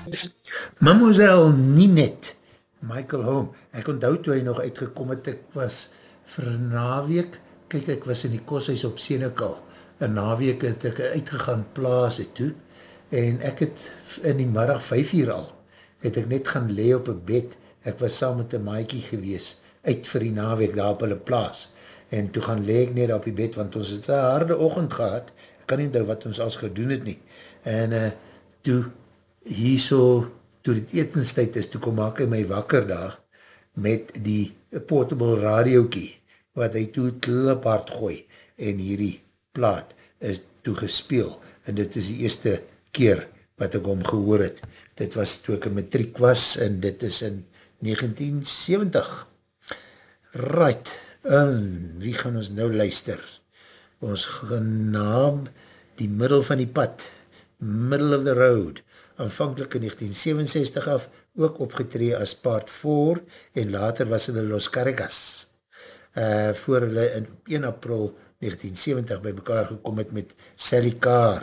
Mademoiselle Ninette, Michael Holm, ek onthou toe hy nog uitgekom het, ek was vir naweek, kyk ek was in die koshuis op Senekal, een naweek het ek uitgegaan plaas het toe, en ek het in die middag 5 uur al, het ek net gaan lee op een bed, ek was saam met een maaikie gewees, uit vir die naweek daar op hulle plaas, en toe gaan lee ek net op die bed, want ons het een harde oggend gehad, ek kan nie onthou wat ons als gedoen het nie, en toe hierso, toe dit etenstijd is, toe kom maak hy my wakker daar, met die portable radiokie, wat hy toe kliphard gooi, en hierdie plaat is toe gespeel, en dit is die eerste keer wat ek hom gehoor het. Dit was toe ek in matriek was, en dit is in 1970. Right, wie gaan ons nou luister? Ons genaam die middel van die pad, Middle of the Road, aanvankelijk in 1967 af, ook opgetree as part 4, en later was hulle Los Carregas, voor hulle in 1 april 1970 by mekaar gekom het met Sally Carr,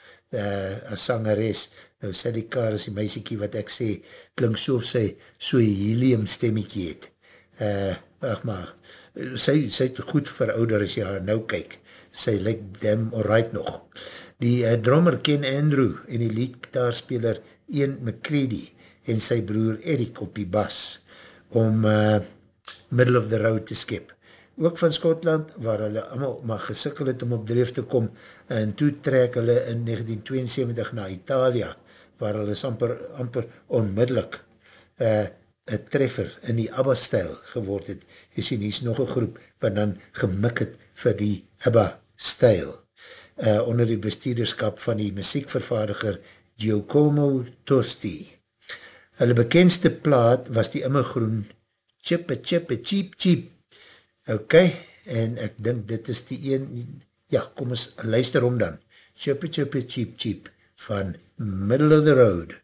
as sangeres. Nou Sally Carr is die meisiekie wat ek sê, klink so of sy so helium stemmiekie het. Ach maar, sy het goed verouder as jy haar nou kyk. Sy lyk damn alright nog. Die drummer Ken Andrew en die liedgitaarspeler Ian McCready en sy broer Eric op die bas om Middle of the Road te skep. Ook van Skotland, waar hulle allemaal maar gesikkel het om op dreef te kom, en toe trek hulle in 1972 na Italia, waar hulle amper onmiddellik een treffer in die ABBA-stijl geword het. Jy sien, hier is nog een groep wat dan gemik het vir die ABBA-stijl. Onder die bestuurderskap van die muziekvervaardiger Giacomo Tosti. Hulle bekendste plaat was die immergroen Chippa Chippa Cheep Cheep. Ok, en ek dink dit is die een, ja, kom ons luister om dan. Chippa Chippa Cheep Cheep van Middle of the Road.